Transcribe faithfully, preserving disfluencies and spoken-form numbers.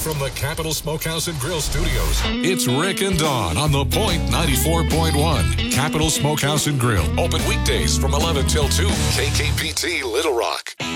from the Capital Smokehouse and Grill Studios, it's Rick and Dawn on The Point ninety-four point one. Capital Smokehouse and Grill. Open weekdays from eleven till two. K K P T Little Rock.